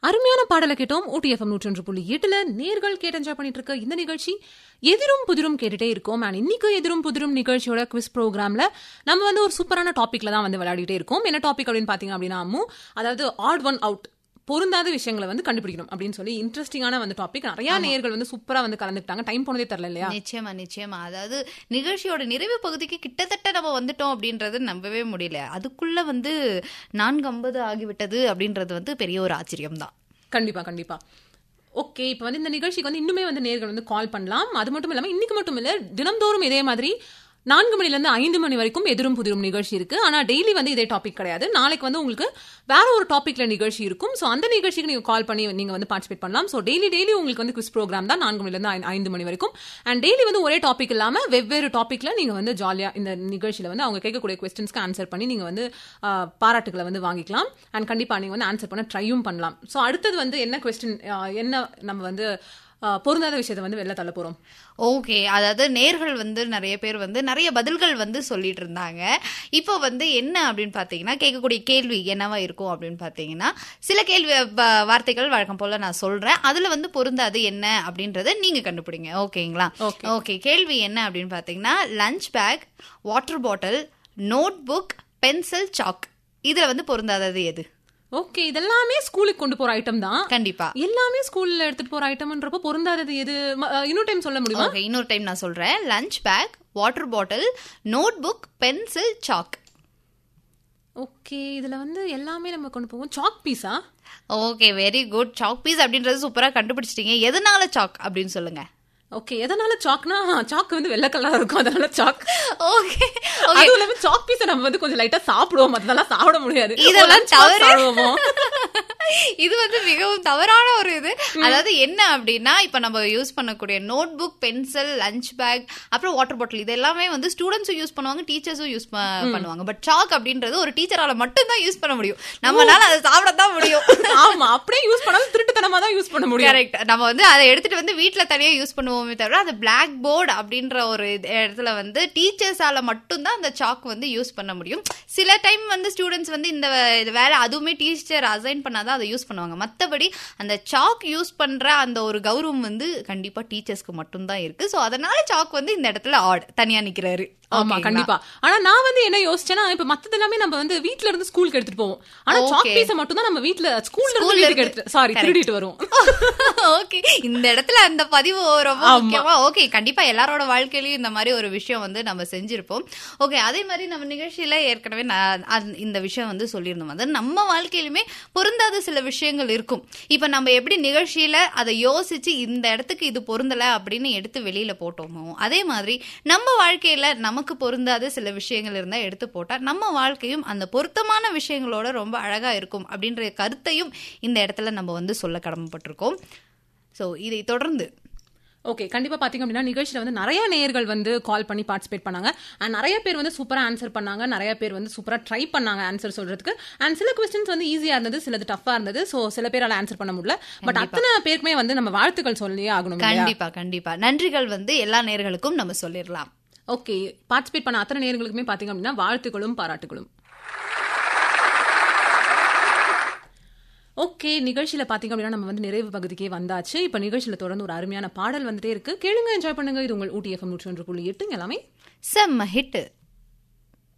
அருமையான பாடலை கேட்டோம். ஊட்டி FM 101.8 நேர்கள் கேட்டு என்ஜாய் பண்ணிட்டு இருக்க இந்த நிகழ்ச்சி எதிரும் புதிரும் கேட்டுட்டே இருக்கோம். அண்ட் இன்னைக்கு எதிரும் புதிரும் நிகழ்ச்சியோட குவிஸ் ப்ரோக்ராம்ல நம்ம வந்து ஒரு சூப்பரான டாபிக்ல தான் வந்து விளையாடிட்டே இருக்கோம். என்ன டாபிக் அப்படின்னு பாத்தீங்க அப்படின்னா, அதாவது ஆட் ஒன் அவுட், பொருந்தாத விஷயங்களை வந்து கண்டுபிடிக்கணும் அப்படின்னு சொல்லி இன்ட்ரெஸ்டிங்கான வந்து டாபிக். நிறைய நேயர்கள் வந்து சூப்பரா வந்து கலந்துட்டாங்க. டைம் போனதே தெரியல இல்லையா? நிச்சயமா. அதாவது நிகழ்ச்சியோட நிறைவு பகுதிக்கு கிட்டத்தட்ட நம்ம வந்துட்டோம் அப்படின்றது நம்பவே முடியல. அதுக்குள்ள வந்து 4:50 ஆகிவிட்டது அப்படின்றது வந்து பெரிய ஒரு ஆச்சரியம் தான். கண்டிப்பா. ஓகே, இப்போ வந்து இந்த நிகழ்ச்சிக்கு வந்து இன்னுமே வந்து நேயர்கள் வந்து கால் பண்ணலாம். அது மட்டும் இல்லாம இன்னைக்கு மட்டும் இல்ல, தினம்தோறும் இதே மாதிரி 4 மணிலேருந்து 5 மணி வரைக்கும் எதிரும் புதிரும் நிகழ்ச்சி இருக்கு. ஆனா டெய்லி வந்து இதே டாபிக் கிடையாது. நாளைக்கு வந்து உங்களுக்கு வேற ஒரு டாபிக்ல நிகழ்ச்சி இருக்கும். ஸோ அந்த நிகழ்ச்சிக்கு நீங்க கால் பண்ணி நீங்க வந்து பார்ட்டிசிபேட் பண்ணலாம். ஸோ டெய்லி உங்களுக்கு வந்து குவிஸ் ப்ரோக்ராம் தான் 4 மணிலேருந்து 5 மணி வரைக்கும். அண்ட் டெய்லி வந்து ஒரே டாபிக் இல்லாம வெவ்வேறு டாபிக்ல நீங்க வந்து ஜாலியா இந்த நிகழ்ச்சியில வந்து அவங்க கேட்கக்கூடிய கொஸ்டின்ஸ்க்கு ஆன்சர் பண்ணி நீங்க வந்து பாராட்டுகளை வந்து வாங்கிக்கலாம். அண்ட் கண்டிப்பா நீங்க வந்து ஆன்சர் பண்ண ட்ரையும் பண்ணலாம். ஸோ அடுத்தது வந்து என்ன கொஸ்டின், என்ன நம்ம வந்து பொருந்தாத விஷயத்தை வந்து வெளில தள்ள போறோம். ஓகே, அதாவது நேர்கள் வந்து நிறைய பேர் வந்து நிறைய பதில்கள் வந்து சொல்லிட்டு இருந்தாங்க. இப்போ வந்து என்ன அப்படின்னு பாத்தீங்கன்னா, கேட்கக்கூடிய கேள்வி என்னவா இருக்கும் அப்படின்னு பாத்தீங்கன்னா, சில கேள்வி வார்த்தைகள் வழக்கம் போல நான் சொல்றேன். அதுல வந்து பொருந்தாது என்ன அப்படின்றத நீங்க கண்டுபிடிங்க. ஓகேங்களா? ஓகே, கேள்வி என்ன அப்படின்னு பாத்தீங்கன்னா, lunch back, water bottle, note book, pencil, chalk, இதுல வந்து பொருந்தாதது எது? ஓகே, இதெல்லாமே ஸ்கூலுக்கு கொண்டு போற ஐட்டம் தான். கண்டிப்பா எல்லாமே ஸ்கூல்ல எடுத்துட்டு போற ஐட்டம்ன்றப்ப பொருந்தாதது எது? இன்னொரு டைம் சொல்ல முடியுமா? ஓகே, இன்னொரு டைம் நான் சொல்றேன். Lunch back, water bottle, note book, pencil, chalk. Okay, இதுல வந்து எல்லாமே நம்ம கொண்டு போவோம். சாக் பீஸா? Okay, very good. Chalk piece அப்படின்றது சூப்பரா கண்டுபிடிச்சிட்டீங்க. எதனால சாக் அப்படின்னு சொல்லுங்க. ஓகே, எதனால சாக்னா, சாக் வந்து வெள்ளை கலரா இருக்கும், அதனால சாக். ஓகே, அதுவும் இல்லாம சாக் பீஸை நம்ம வந்து கொஞ்சம் லைட்டா சாப்பிடுவோம், அதெல்லாம் சாப்பிட முடியாது. இதெல்லாம் தவறு. இது வந்து மிகவும் தவறான ஒரு இது. அதாவது என்ன அப்படின்னா, இப்ப நம்ம யூஸ் பண்ணக்கூடிய note book, pencil, lunch back, அப்புறம் வாட்டர் பாட்டில், இது எல்லாமே வந்து ஸ்டூடெண்ட்ஸும் யூஸ் பண்ணுவாங்க, டீச்சர்ஸும் யூஸ் பண்ணுவாங்க. பட் சாக் அப்படின்றது ஒரு டீச்சரால மட்டும் தான் யூஸ் பண்ண முடியும். நம்மளால அதை சாப்பிடத்தான் முடியும். ஆமா, அப்படியே யூஸ் பண்ணாலும் திருட்டுத்தனமா தான் யூஸ் பண்ண முடியும். கரெக்ட். நம்ம வந்து அதை எடுத்துட்டு வந்து வீட்டுல தனியா யூஸ் பண்ணுவோமே தவிர, அது பிளாக் போர்டு அப்படின்ற ஒரு இடத்துல வந்து டீச்சர்ஸால மட்டும்தான் அந்த சாக் வந்து யூஸ் பண்ண முடியும். சில டைம் வந்து ஸ்டூடெண்ட்ஸ் வந்து இந்த வேலை அதுவுமே டீச்சர் அசைன் பண்ணாதான் அதை யூஸ் பண்ணுவாங்க. மற்றபடி அந்த சாக் யூஸ் பண்ற அந்த ஒரு கௌரவம் வந்து கண்டிப்பா டீச்சர்ஸ்க்கு மட்டும்தான் இருக்கு. சோ அதனால சாக் வந்து இந்த இடத்துல ஆட் தனியா நிக்கிறாரு. ஆமா, கண்டிப்பா. ஆனா நான் வந்து என்ன யோசிச்சேன்னா, இப்ப மத்தது எல்லாமே நம்ம வந்து வீட்ல இருந்து ஸ்கூலுக்கு எடுத்துட்டு போவோம். ஆனா சாக் பீஸை மட்டும் தான் நம்ம வீட்ல ஸ்கூல்ல இருந்து திருடிட்டு வருவோம். ஓகே, இந்த இடத்துல அந்த பதிவு ரொம்ப முக்கியமா. ஓகே, கண்டிப்பா எல்லாரோட வாழ்க்கையிலயும் இந்த மாதிரி ஒரு விஷயம் வந்து நம்ம செஞ்சிருப்போம். ஓகே, அதே மாதிரி நம்ம நிகழ்ச்சியில ஏற்கனவே இந்த விஷயம் வந்து சொல்லியிருந்தோம். அது நம்ம வாழ்க்கையிலுமே பொருந்தாத சில விஷயங்கள் இருக்கும். இப்ப நம்ம எப்படி நிகழ்ச்சியில அதை யோசிச்சு இந்த இடத்துக்கு இது பொருந்தல அப்படின்னு எடுத்து வெளியில போட்டோமோ, அதே மாதிரி நம்ம வாழ்க்கையில நமக்கு பொருந்தாத சில விஷயங்கள் இருந்தா எடுத்து போட்டா நம்ம வாழ்க்கையும் அந்த பொருத்தமான விஷயங்களோட ரொம்ப அழகா இருக்கும் அப்படின்ற கருத்தையும் இந்த இடத்துல நம்ம வந்து சொல்ல கடமைப்பட்டிருக்கோம். சோ இதை தொடர்ந்து ஓகே, கண்டிப்பா பாத்தீங்க அப்படின்னா, நிகழ்ச்சியில வந்து நிறைய நேயர்கள் வந்து கால் பண்ணி பார்ட்டிசிபேட் பண்ணாங்க. அண்ட் நிறைய பேர் வந்து சூப்பரா ஆன்சர் பண்ணாங்க, நிறைய பேர் வந்து சூப்பரா ட்ரை பண்ணாங்க ஆன்சர் சொல்றதுக்கு. அண்ட் சில கொஸ்டின்ஸ் வந்து ஈஸியா இருந்தது, சிலது டஃபா இருந்தது. சோ சில பேரால ஆன்சர் பண்ண முடியல. பட் அத்தனை பேருக்குமே வந்து நம்ம வாழ்த்துக்கள் சொல்லியே ஆகணும். கண்டிப்பா நன்றிகள் வந்து எல்லா நேயர்களுக்கும் நம்ம சொல்லிடலாம். ஓகே, பார்ட்டிசிபேட் பண்ண அத்தனை நேயர்களுக்குமே பாத்தீங்க அப்படின்னா வாழ்த்துக்களும் பாராட்டுகளும். ஓகே, நிகழ்ச்சியில பாத்தீங்க அப்படின்னா நம்ம வந்து நிறைவு பகுதிக்கே வந்தாச்சு. இப்ப நிகழ்ச்சியில தொடர்ந்து ஒரு அருமையான பாடல் வந்துட்டே இருக்கு. கேளுங்க, என்ஜாய் பண்ணுங்க. இது உங்கள் ஊட்டி FM 101.8 எல்லாமே செம்ம ஹிட்.